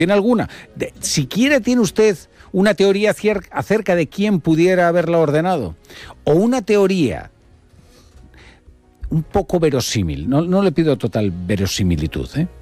¿Tiene alguna? Siquiera tiene usted una teoría acerca de quién pudiera haberla ordenado. O una teoría un poco verosímil. No le pido total verosimilitud, ¿eh?